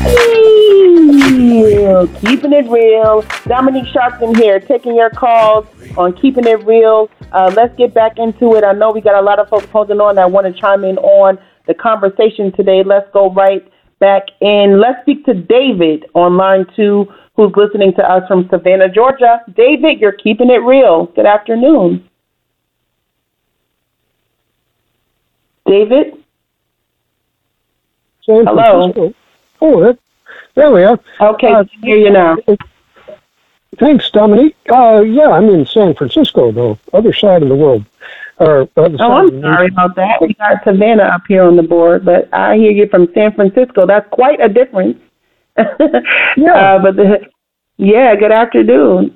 Keeping it real. Dominique Sharpton here, taking your calls on Keeping It Real. Let's get back into it. I know we got a lot of folks holding on that want to chime in on the conversation today. Let's go right back in. Let's speak to David on line 2, who's listening to us from Savannah, Georgia. David, you're Keeping It Real. Good afternoon. David? Hello? Oh, there we are. Okay, I can hear you now. Thanks, Dominique. Yeah, I'm in San Francisco, though, other side of the world. I'm sorry about that. We got Savannah up here on the board, but I hear you from San Francisco. That's quite a difference. Yeah. Good afternoon.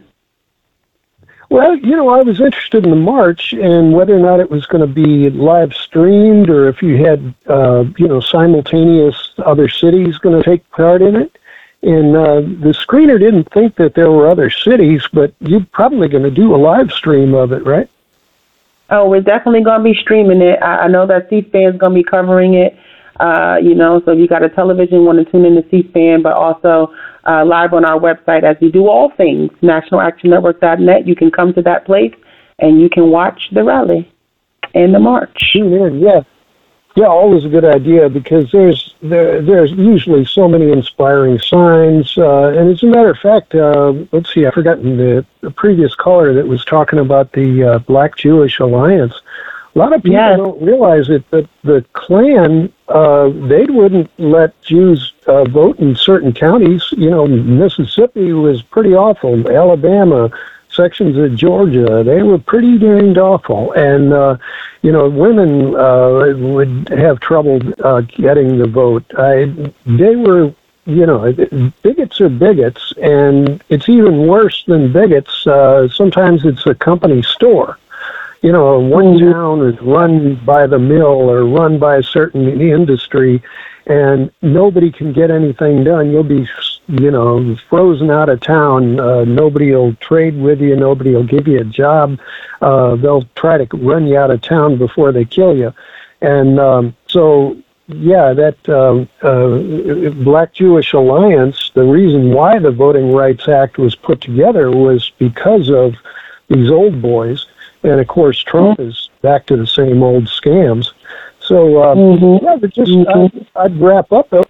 Well, I was interested in the march and whether or not it was going to be live streamed or if you had, simultaneous other cities going to take part in it. And the screener didn't think that there were other cities, but you're probably going to do a live stream of it, right? Oh, we're definitely going to be streaming it. I know that C-SPAN is going to be covering it, so if you got a television, want to tune in to C-SPAN, but also live on our website as we do all things, nationalactionnetwork.net. You can come to that place and you can watch the rally and the march. Yeah. Yeah, always a good idea because there's usually so many inspiring signs. And as a matter of fact, let's see, I've forgotten the previous caller that was talking about the Black Jewish Alliance. A lot of people don't realize it, but the Klan, they wouldn't let Jews vote in certain counties. Mississippi was pretty awful. Alabama, sections of Georgia, they were pretty danged awful. And, women would have trouble getting the vote. They were, bigots are bigots, and it's even worse than bigots. Sometimes it's a company store. One town is run by the mill or run by a certain industry, and nobody can get anything done. You'll be, frozen out of town. Nobody will trade with you. Nobody will give you a job. They'll try to run you out of town before they kill you. And that Black Jewish Alliance, the reason why the Voting Rights Act was put together was because of these old boys. And, of course, Trump is back to the same old scams. So, I'd wrap up, though.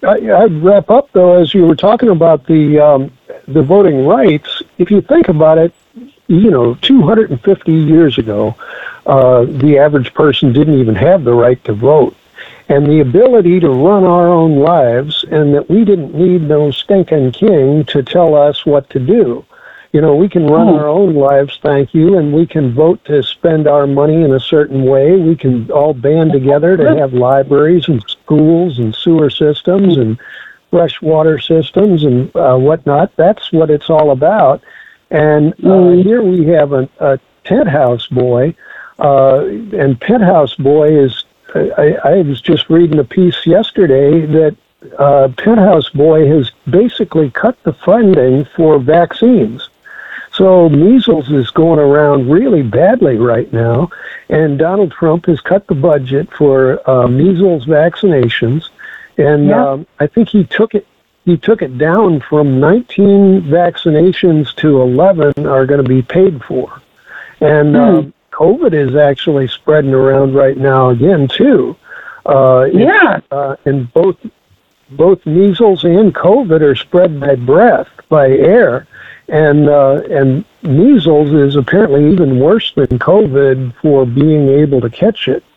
As you were talking about the voting rights. If you think about it, 250 years ago, the average person didn't even have the right to vote. And the ability to run our own lives, and that we didn't need no stinking king to tell us what to do. We can run our own lives, thank you, and we can vote to spend our money in a certain way. We can all band together to have libraries and schools and sewer systems and fresh water systems and whatnot. That's what it's all about. And here we have a Penthouse Boy, and Penthouse Boy is, I was just reading a piece yesterday that Penthouse Boy has basically cut the funding for vaccines. So measles is going around really badly right now, and Donald Trump has cut the budget for measles vaccinations, and I think he took it down from 19 vaccinations to 11 are going to be paid for, and COVID is actually spreading around right now again too. And both measles and COVID are spread by breath, by air. And measles is apparently even worse than COVID for being able to catch it.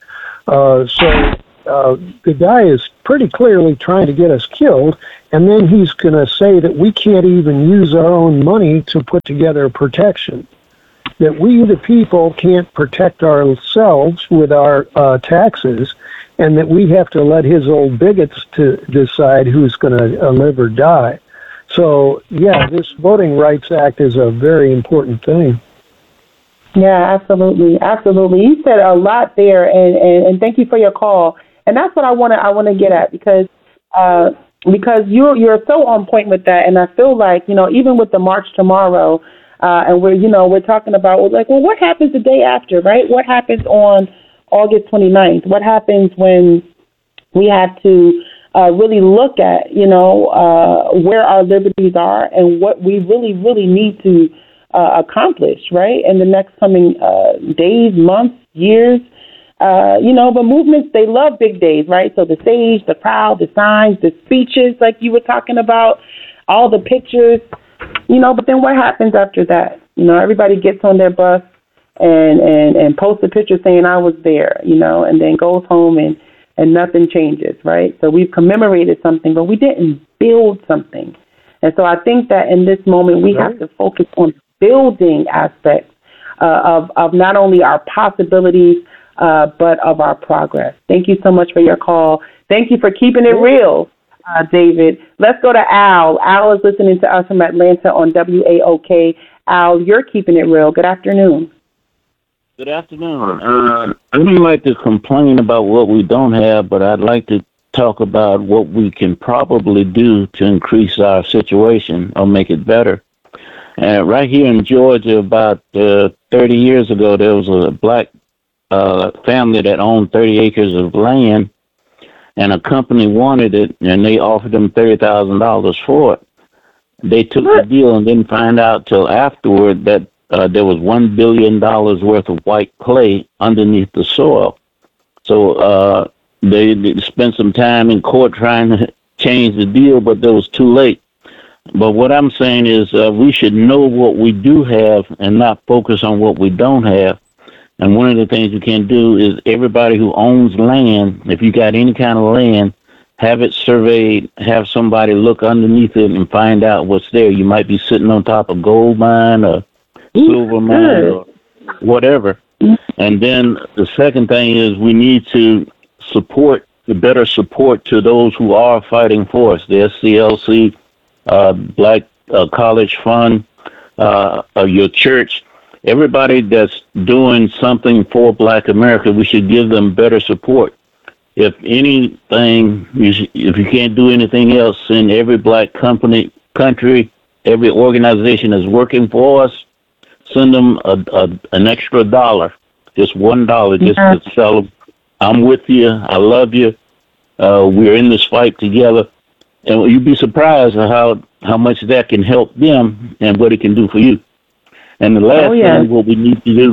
The guy is pretty clearly trying to get us killed, and then he's going to say that we can't even use our own money to put together protection, that we the people can't protect ourselves with our taxes, and that we have to let his old bigots to decide who's going to live or die. So, this Voting Rights Act is a very important thing. Yeah, absolutely. Absolutely. You said a lot there, and thank you for your call. And that's what I want to get at because you're so on point with that. And I feel like, even with the march tomorrow, and we're talking about, what happens the day after, right? What happens on August 29th? What happens when we have to really look at, where our liberties are and what we really, really need to accomplish, right, in the next coming days, months, years. But movements, they love big days, right? So the stage, the crowd, the signs, the speeches, like you were talking about, all the pictures, but then what happens after that? Everybody gets on their bus and posts a picture saying I was there, and then goes home and nothing changes, right? So we've commemorated something, but we didn't build something. And so I think that in this moment we have to focus on building aspects of not only our possibilities, but of our progress. Thank you so much for your call. Thank you for keeping it real, David. Let's go to Al. Al is listening to us from Atlanta on WAOK. Al, you're keeping it real. Good afternoon. Good afternoon. I don't like to complain about what we don't have, but I'd like to talk about what we can probably do to increase our situation or make it better. Right here in Georgia, about 30 years ago, there was a black family that owned 30 acres of land, and a company wanted it, and they offered them $30,000 for it. They took the deal and didn't find out till afterward that there was $1 billion worth of white clay underneath the soil. So they spent some time in court trying to change the deal, but it was too late. But what I'm saying is we should know what we do have and not focus on what we don't have. And one of the things you can do is everybody who owns land, if you got any kind of land, have it surveyed, have somebody look underneath it and find out what's there. You might be sitting on top of gold mine or silver mine or whatever. And then the second thing is we need to support, the better support to those who are fighting for us, the SCLC, Black College Fund, your church. Everybody that's doing something for Black America, we should give them better support. If anything, if you can't do anything else, send every black country, every organization that's working for us, send them an extra $1, just $1, just to tell them, I'm with you, I love you, we're in this fight together. And you'd be surprised at how much that can help them and what it can do for you. And the last thing, what we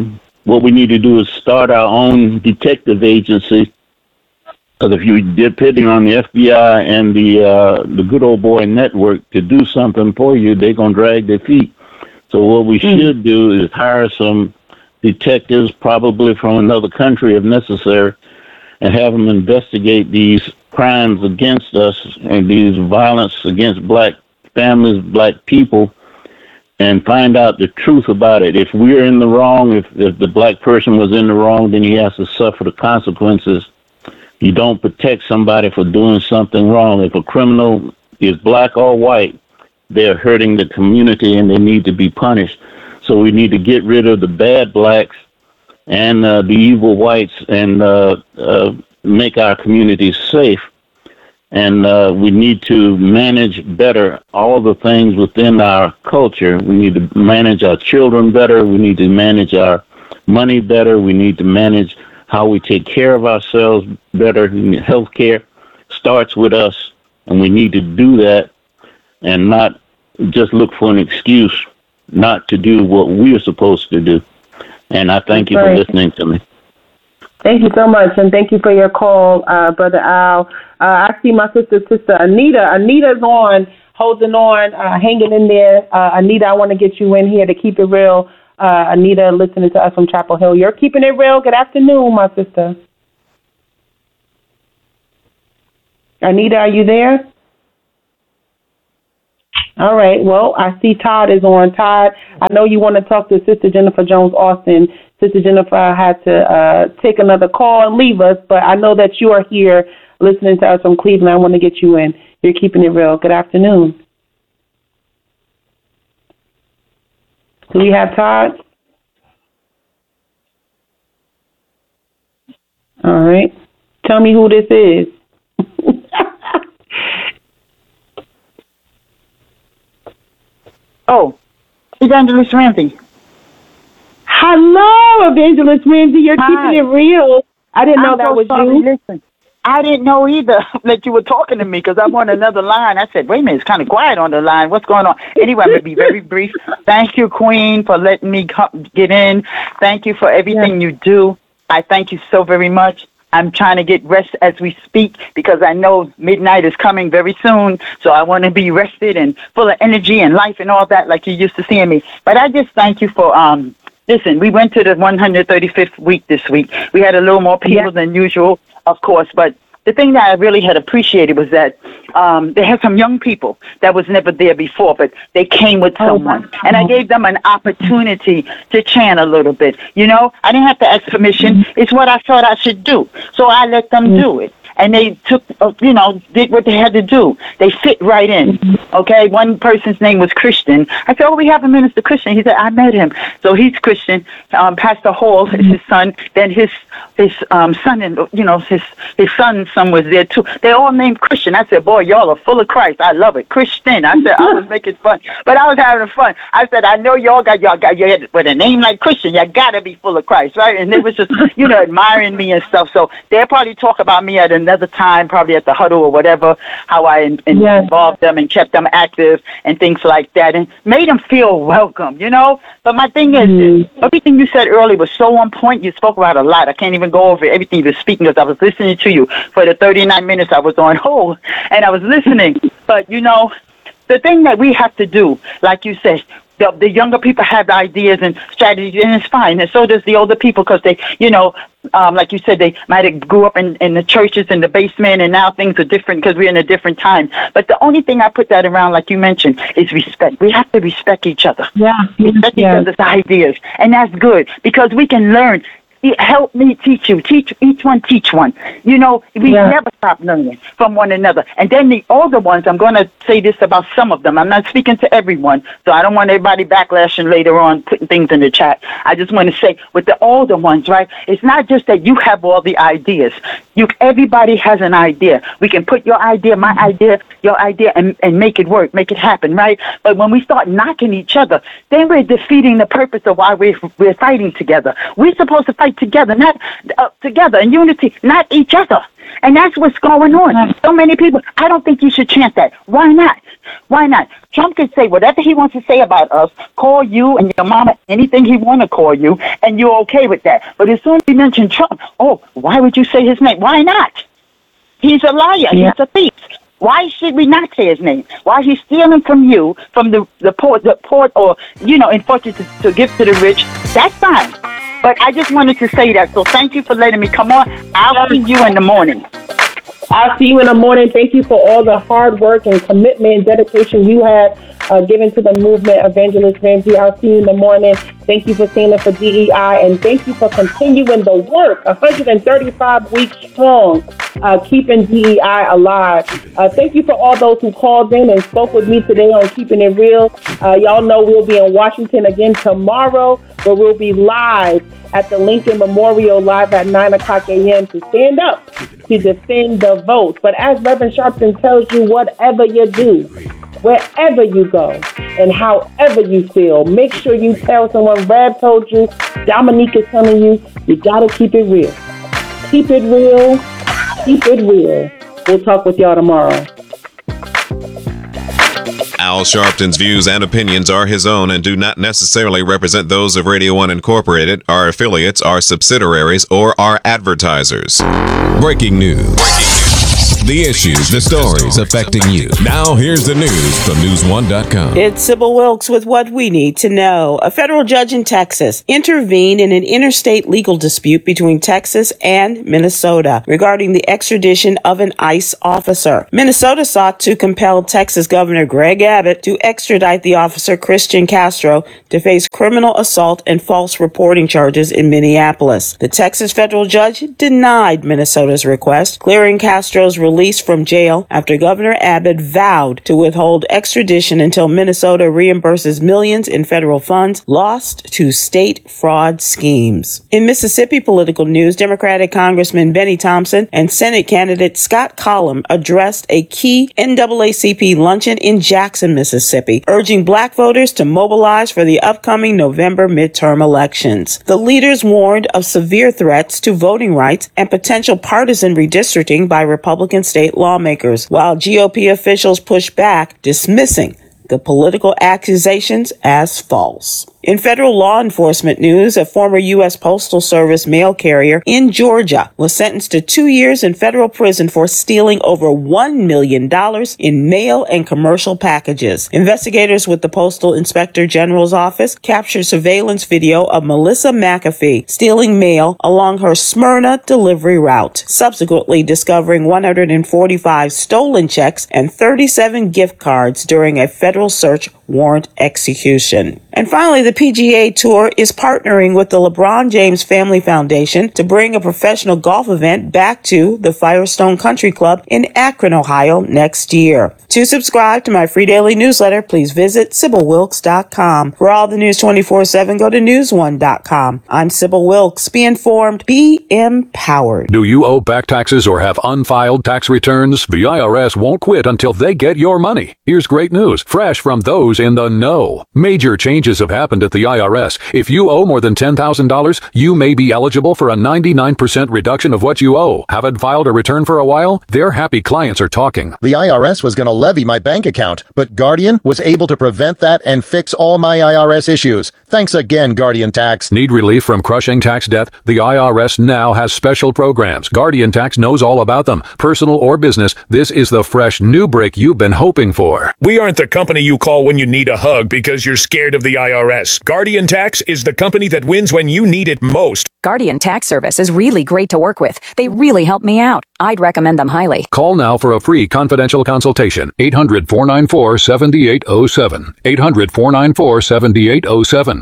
need to do is start our own detective agency. Because if you're depending on the FBI and the good old boy network to do something for you, they're gonna drag their feet. So what we should do is hire some detectives, probably from another country if necessary, and have them investigate these crimes against us and these violence against black families, black people, and find out the truth about it. If we're in the wrong, if the black person was in the wrong, then he has to suffer the consequences. You don't protect somebody for doing something wrong. If a criminal is black or white, they're hurting the community and they need to be punished. So we need to get rid of the bad blacks and the evil whites and make our communities safe. And we need to manage better all the things within our culture. We need to manage our children better. We need to manage our money better. We need to manage how we take care of ourselves better. Healthcare starts with us, and we need to do that and not just look for an excuse not to do what we're supposed to do. And I thank you for listening to me. Thank you so much, and thank you for your call, Brother Al. I see my sister Anita. Anita's holding on, hanging in there. Anita, I want to get you in here to keep it real. Anita, listening to us from Chapel Hill. You're keeping it real. Good afternoon, my sister. Anita, are you there? All right. Well, I see Todd is on. Todd, I know you want to talk to Sister Jennifer Jones Austin. Sister Jennifer had to take another call and leave us, but I know that you are here listening to us from Cleveland. I want to get you in. You're keeping it real. Good afternoon. Do we have Todd? All right. Tell me who this is. Oh, Evangelist Ramsey. Hello, Evangelist Ramsey. You're keeping it real. I didn't know that was you. Listen, I didn't know either that you were talking to me because I'm on another line. I said, wait a minute, it's kind of quiet on the line. What's going on? Anyway, I'm going to be very brief. Thank you, Queen, for letting me get in. Thank you for everything you do. I thank you so very much. I'm trying to get rest as we speak because I know midnight is coming very soon. So I want to be rested and full of energy and life and all that like you used to seeing me. But I just thank you for listen, we went to the 135th week this week. We had a little more people than usual, of course, but the thing that I really had appreciated was that they had some young people that was never there before, but they came with someone. And I gave them an opportunity to chant a little bit. You know, I didn't have to ask permission. It's what I thought I should do. So I let them do it. And they took, did what they had to do. They fit right in. Okay, one person's name was Christian. I said, we have a minister Christian. He said, I met him. So he's Christian. Pastor Hall is his son. Then his son and his son's son was there too. They all named Christian. I said, boy, y'all are full of Christ. I love it. Christian. I said, I was making fun, but I was having fun. I said, I know y'all got with a name like Christian. You gotta be full of Christ, right? And they was just admiring me and stuff. So they'll probably talk about me at another time, probably at the huddle or whatever, how I involved them and kept them active and things like that, and made them feel welcome. But my thing is, everything you said earlier was so on point. You spoke about a lot. I can't even go over everything you were speaking because I was listening to you for the 39 minutes I was on hold, and I was listening. But, the thing that we have to do, like you said, the younger people have ideas and strategies, and it's fine. And so does the older people because they, like you said, they might have grew up in the churches in the basement, and now things are different because we're in a different time. But the only thing I put that around, like you mentioned, is respect. We have to respect each other. Respect each other's ideas. And that's good because we can learn. Help me teach you. Teach one. We never stop learning from one another. And then the older ones, I'm going to say this about some of them. I'm not speaking to everyone, so I don't want everybody backlashing later on, putting things in the chat. I just want to say with the older ones, right, it's not just that you have all the ideas. Everybody has an idea. We can put your idea, my idea, your idea, and make it work, make it happen, right? But when we start knocking each other, then we're defeating the purpose of why we're fighting together. We're supposed to fight together, not together in unity, not each other. And that's what's going on. So many people, I don't think you should chant that. Why not? Trump can say whatever he wants to say about us, call you and your mama anything he want to call you, and you're okay with that. But as soon as he mentioned Trump, why would you say his name? Why not? He's a liar. He's a thief. Why should we not say his name? Why he's stealing from you, from the poor, or in fortune to give to the rich? That's fine. But I just wanted to say that. So thank you for letting me come on. I'll see you in the morning. I'll see you in the morning. Thank you for all the hard work and commitment and dedication you have given to the movement, Evangelist Ramsey. I'll see you in the morning. Thank you for standing for DEI, and thank you for continuing the work, 135 weeks strong, keeping DEI alive. Thank you for all those who called in and spoke with me today on Keeping It Real. Y'all know we'll be in Washington again tomorrow, where we'll be live at the Lincoln Memorial live at 9 o'clock a.m. to stand up to defend the vote. But as Reverend Sharpton tells you, whatever you do, wherever you go, and however you feel, make sure you tell someone. Rev told you, Dominique is telling you, you got to keep it real. Keep it real. Keep it real. We'll talk with y'all tomorrow. Al Sharpton's views and opinions are his own and do not necessarily represent those of Radio 1 Incorporated, our affiliates, our subsidiaries, or our advertisers. Breaking news. The issues, the stories affecting you. Now here's the news from News1.com. It's Sybil Wilkes with what we need to know. A federal judge in Texas intervened in an interstate legal dispute between Texas and Minnesota regarding the extradition of an ICE officer. Minnesota sought to compel Texas Governor Greg Abbott to extradite the officer Christian Castro to face criminal assault and false reporting charges in Minneapolis. The Texas federal judge denied Minnesota's request, clearing Castro's release released from jail after Governor Abbott vowed to withhold extradition until Minnesota reimburses millions in federal funds lost to state fraud schemes. In Mississippi political news, Democratic Congressman Benny Thompson and Senate candidate Scott Collum addressed a key NAACP luncheon in Jackson, Mississippi, urging black voters to mobilize for the upcoming November midterm elections. The leaders warned of severe threats to voting rights and potential partisan redistricting by Republican state lawmakers, while GOP officials pushed back, dismissing the political accusations as false. In federal law enforcement news, a former U.S. Postal Service mail carrier in Georgia was sentenced to 2 years in federal prison for stealing over $1 million in mail and commercial packages. Investigators with the Postal Inspector General's office captured surveillance video of Melissa McAfee stealing mail along her Smyrna delivery route, subsequently discovering 145 stolen checks and 37 gift cards during a federal search warrant execution. And finally, the PGA Tour is partnering with the LeBron James Family Foundation to bring a professional golf event back to the Firestone Country Club in Akron, Ohio next year. To subscribe to my free daily newsletter, please visit SybylWilkes.com. For all the news 24/7, go to newsone.com. I'm Sybil Wilkes. Be informed, be empowered. Do you owe back taxes or have unfiled tax returns? The IRS won't quit until they get your money. Here's great news, fresh from those in the know. Major changes have happened at the IRS. If you owe more than $10,000, you may be eligible for a 99% reduction of what you owe. Haven't filed a return for a while? Their happy clients are talking. The IRS was going to levy my bank account, but Guardian was able to prevent that and fix all my IRS issues. Thanks again, Guardian Tax. Need relief from crushing tax debt? The IRS now has special programs. Guardian Tax knows all about them. Personal or business, this is the fresh new break you've been hoping for. We aren't the company you call when you need a hug because you're scared of the IRS. Guardian Tax is the company that wins when you need it most. Guardian Tax Service is really great to work with. They really help me out. I'd recommend them highly. Call now for a free confidential consultation. 800-494-7807. 800-494-7807.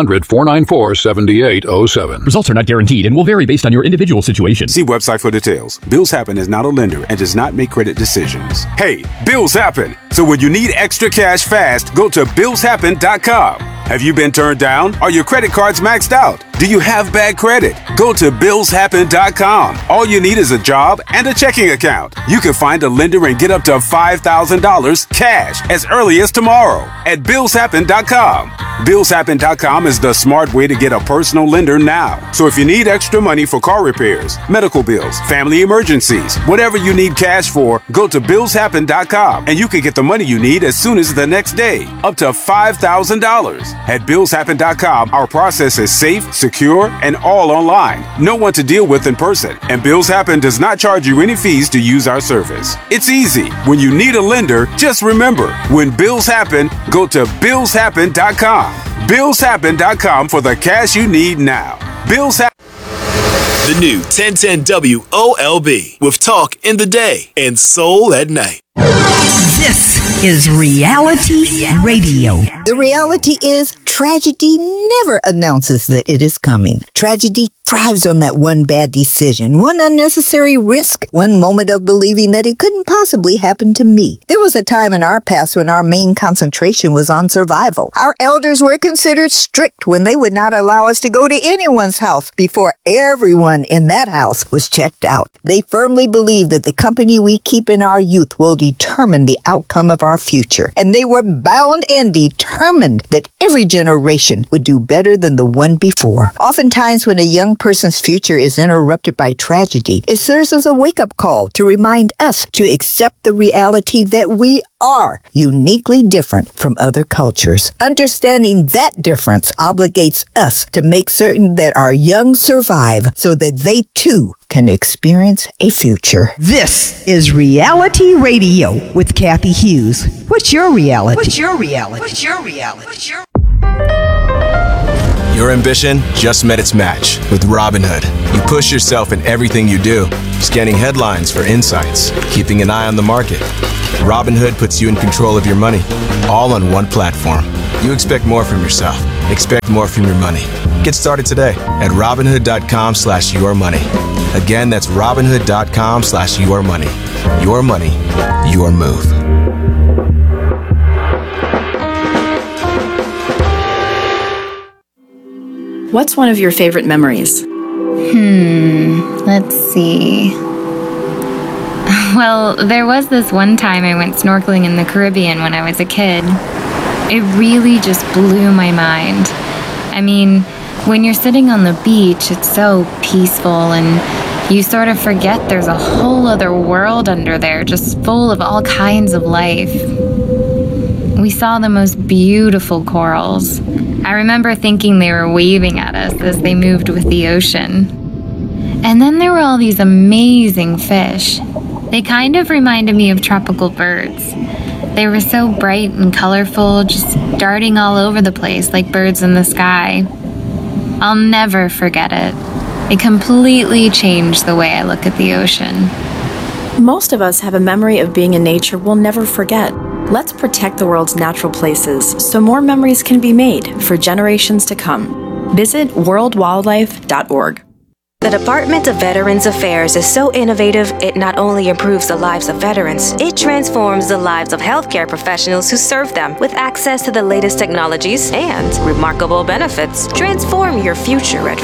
800-494-7807. Results are not guaranteed and will vary based on your individual situation. See website for details. Bills Happen is not a lender and does not make credit decisions. Hey, bills happen. So when you need extra cash fast, go to BillsHappen.com. Have you been turned down? Are your credit cards maxed out? Do you have bad credit? Go to BillsHappen.com. All you need is a job and a checking account. You can find a lender and get up to $5,000 cash as early as tomorrow at BillsHappen.com. BillsHappen.com is the smart way to get a personal lender now. So if you need extra money for car repairs, medical bills, family emergencies, whatever you need cash for, go to BillsHappen.com and you can get the money you need as soon as the next day, up to $5,000. At BillsHappen.com, our process is safe, secure, and all online. No one to deal with in person. And Bills Happen does not charge you any fees to use our service. It's easy. When you need a lender, just remember, when bills happen, go to BillsHappen.com. BillsHappen.com for the cash you need now. Bills Happen. The new 1010 WOLB with talk in the day and soul at night. This is Reality Radio. The reality is tragedy never announces that it is coming. Tragedy thrives on that one bad decision, one unnecessary risk, one moment of believing that it couldn't possibly happen to me. There was a time in our past when our main concentration was on survival. Our elders were considered strict when they would not allow us to go to anyone's house before everyone in that house was checked out. They firmly believed that the company we keep in our youth will determine the outcome of our future. And they were bound and determined that every generation would do better than the one before. Oftentimes when a young person's future is interrupted by tragedy, it serves as a wake-up call to remind us to accept the reality that we are uniquely different from other cultures. Understanding that difference obligates us to make certain that our young survive so that they too can experience a future. This is Reality Radio with Kathy Hughes. What's your reality? What's your reality? What's your reality? What's your... Your ambition just met its match with Robinhood. You push yourself in everything you do, scanning headlines for insights, keeping an eye on the market. Robinhood puts you in control of your money, all on one platform. You expect more from yourself. Expect more from your money. Get started today at Robinhood.com/yourmoney. Again, that's Robinhood.com/yourmoney. Your money, your move. What's one of your favorite memories? Let's see. Well, there was this one time I went snorkeling in the Caribbean when I was a kid. It really just blew my mind. I mean, when you're sitting on the beach, it's so peaceful and you sort of forget there's a whole other world under there, just full of all kinds of life. We saw the most beautiful corals. I remember thinking they were waving at us as they moved with the ocean. And then there were all these amazing fish. They kind of reminded me of tropical birds. They were so bright and colorful, just darting all over the place like birds in the sky. I'll never forget it. It completely changed the way I look at the ocean. Most of us have a memory of being in nature we'll never forget. Let's protect the world's natural places so more memories can be made for generations to come. Visit worldwildlife.org. The Department of Veterans Affairs is so innovative, it not only improves the lives of veterans, it transforms the lives of healthcare professionals who serve them with access to the latest technologies and remarkable benefits. Transform your future at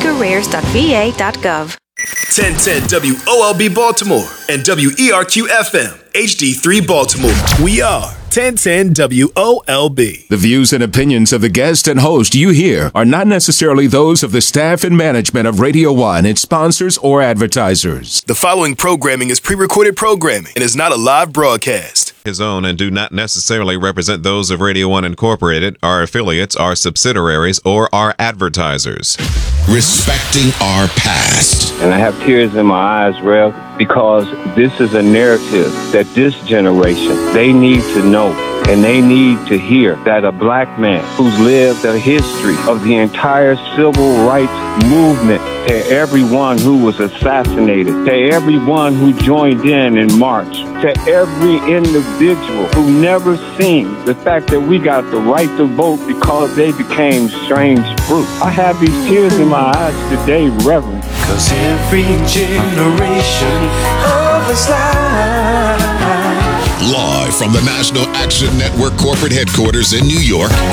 vacareers.va.gov. 1010 WOLB Baltimore and WERQ FM HD3 Baltimore. We are 1010 WOLB. The views and opinions of the guest and host you hear are not necessarily those of the staff and management of Radio 1, its sponsors, or advertisers. The following programming is pre-recorded programming and is not a live broadcast. His own and do not necessarily represent those of Radio 1 Incorporated, our affiliates, our subsidiaries, or our advertisers. Respecting our past. And I have tears in my eyes, Rev, because this is a narrative that this generation, they need to know. And they need to hear that a black man who's lived a history of the entire civil rights movement, to everyone who was assassinated, to everyone who joined in March, to every individual who never seen the fact that we got the right to vote because they became strange fruit. I have these tears in my eyes today, Reverend. Cause every generation of us life. Live from the National Action Network corporate headquarters in New York,